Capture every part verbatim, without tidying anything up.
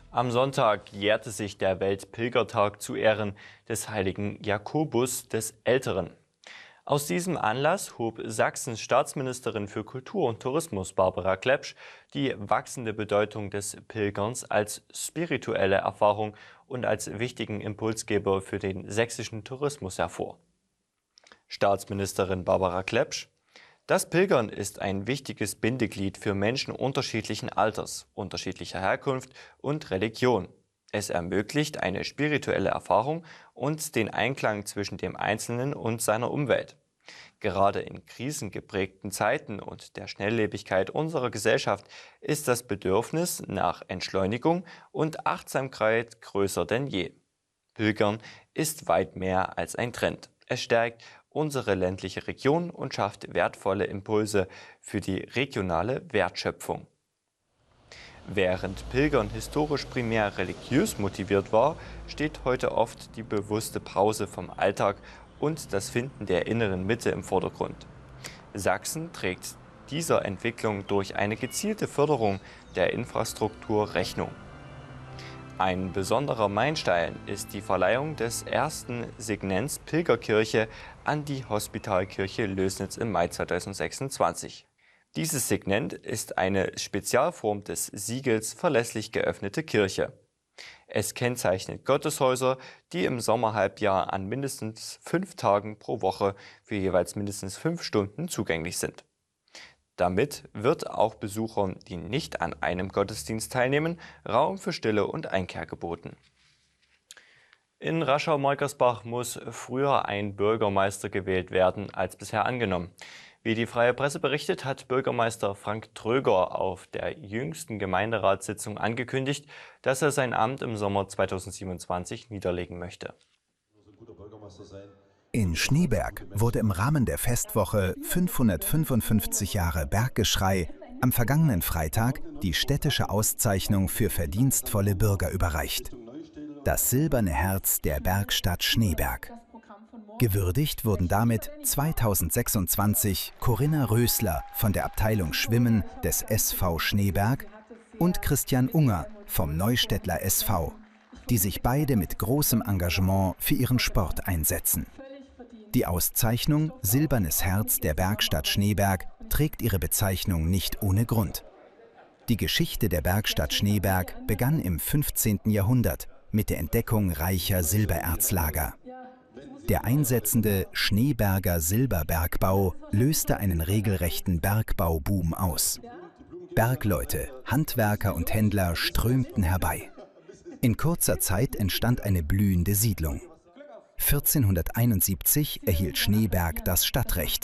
Am Sonntag jährte sich der Weltpilgertag zu Ehren des heiligen Jakobus des Älteren. Aus diesem Anlass hob Sachsens Staatsministerin für Kultur und Tourismus Barbara Klepsch die wachsende Bedeutung des Pilgerns als spirituelle Erfahrung und als wichtigen Impulsgeber für den sächsischen Tourismus hervor. Staatsministerin Barbara Klepsch: Das Pilgern ist ein wichtiges Bindeglied für Menschen unterschiedlichen Alters, unterschiedlicher Herkunft und Religion. Es ermöglicht eine spirituelle Erfahrung und den Einklang zwischen dem Einzelnen und seiner Umwelt. Gerade in krisengeprägten Zeiten und der Schnelllebigkeit unserer Gesellschaft ist das Bedürfnis nach Entschleunigung und Achtsamkeit größer denn je. Pilgern ist weit mehr als ein Trend. Es stärkt unsere ländliche Region und schafft wertvolle Impulse für die regionale Wertschöpfung. Während Pilgern historisch primär religiös motiviert war, steht heute oft die bewusste Pause vom Alltag und das Finden der inneren Mitte im Vordergrund. Sachsen trägt dieser Entwicklung durch eine gezielte Förderung der Infrastruktur Rechnung. Ein besonderer Meilenstein ist die Verleihung des ersten Signents Pilgerkirche an die Hospitalkirche Lößnitz im Mai zweitausendsechsundzwanzig. Dieses Signent ist eine Spezialform des Siegels Verlässlich geöffnete Kirche. Es kennzeichnet Gotteshäuser, die im Sommerhalbjahr an mindestens fünf Tagen pro Woche für jeweils mindestens fünf Stunden zugänglich sind. Damit wird auch Besuchern, die nicht an einem Gottesdienst teilnehmen, Raum für Stille und Einkehr geboten. In Raschau-Molkersbach muss früher ein Bürgermeister gewählt werden als bisher angenommen. Wie die Freie Presse berichtet, hat Bürgermeister Frank Tröger auf der jüngsten Gemeinderatssitzung angekündigt, dass er sein Amt im Sommer zweitausendsiebenundzwanzig niederlegen möchte. In Schneeberg wurde im Rahmen der Festwoche fünfhundertfünfundfünfzig Jahre Berggeschrei am vergangenen Freitag die städtische Auszeichnung für verdienstvolle Bürger überreicht. Das silberne Herz der Bergstadt Schneeberg. Gewürdigt wurden damit zweitausendsechsundzwanzig Corinna Rösler von der Abteilung Schwimmen des S V Schneeberg und Christian Unger vom Neustädtler S V, die sich beide mit großem Engagement für ihren Sport einsetzen. Die Auszeichnung Silbernes Herz der Bergstadt Schneeberg trägt ihre Bezeichnung nicht ohne Grund. Die Geschichte der Bergstadt Schneeberg begann im fünfzehnten Jahrhundert mit der Entdeckung reicher Silbererzlager. Der einsetzende Schneeberger Silberbergbau löste einen regelrechten Bergbauboom aus. Bergleute, Handwerker und Händler strömten herbei. In kurzer Zeit entstand eine blühende Siedlung. vierzehnhunderteinundsiebzig erhielt Schneeberg das Stadtrecht.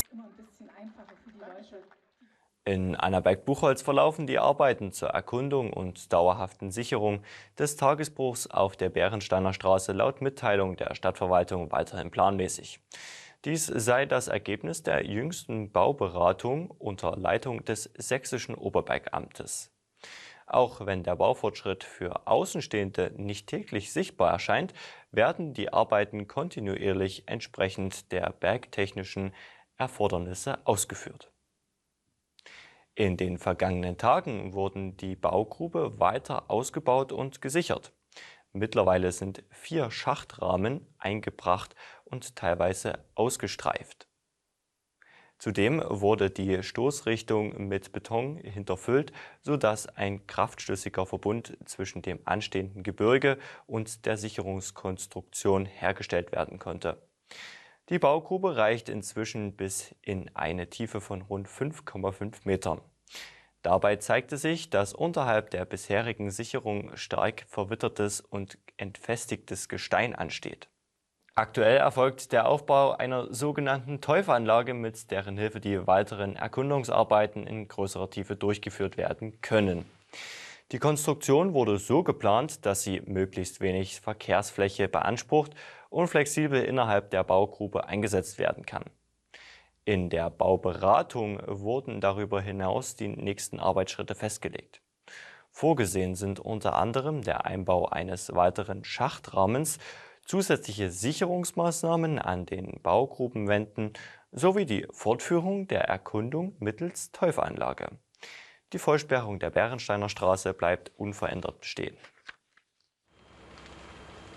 In Annaberg-Buchholz verlaufen die Arbeiten zur Erkundung und dauerhaften Sicherung des Tagesbruchs auf der Bärensteiner Straße laut Mitteilung der Stadtverwaltung weiterhin planmäßig. Dies sei das Ergebnis der jüngsten Bauberatung unter Leitung des Sächsischen Oberbergamtes. Auch wenn der Baufortschritt für Außenstehende nicht täglich sichtbar erscheint, werden die Arbeiten kontinuierlich entsprechend der bergtechnischen Erfordernisse ausgeführt. In den vergangenen Tagen wurden die Baugrube weiter ausgebaut und gesichert. Mittlerweile sind vier Schachtrahmen eingebracht und teilweise ausgestreift. Zudem wurde die Stoßrichtung mit Beton hinterfüllt, sodass ein kraftschlüssiger Verbund zwischen dem anstehenden Gebirge und der Sicherungskonstruktion hergestellt werden konnte. Die Baugrube reicht inzwischen bis in eine Tiefe von rund fünf Komma fünf Metern. Dabei zeigte sich, dass unterhalb der bisherigen Sicherung stark verwittertes und entfestigtes Gestein ansteht. Aktuell erfolgt der Aufbau einer sogenannten Teufanlage, mit deren Hilfe die weiteren Erkundungsarbeiten in größerer Tiefe durchgeführt werden können. Die Konstruktion wurde so geplant, dass sie möglichst wenig Verkehrsfläche beansprucht und flexibel innerhalb der Baugrube eingesetzt werden kann. In der Bauberatung wurden darüber hinaus die nächsten Arbeitsschritte festgelegt. Vorgesehen sind unter anderem der Einbau eines weiteren Schachtrahmens, zusätzliche Sicherungsmaßnahmen an den Baugrubenwänden sowie die Fortführung der Erkundung mittels Teufanlage. Die Vollsperrung der Bärensteiner Straße bleibt unverändert bestehen.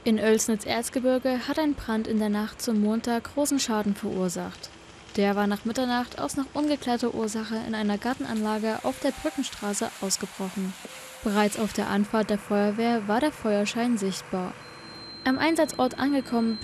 In Oelsnitz-Erzgebirge hat ein Brand in der Nacht zum Montag großen Schaden verursacht. Der war nach Mitternacht aus noch ungeklärter Ursache in einer Gartenanlage auf der Brückenstraße ausgebrochen. Bereits auf der Anfahrt der Feuerwehr war der Feuerschein sichtbar. Am Einsatzort angekommen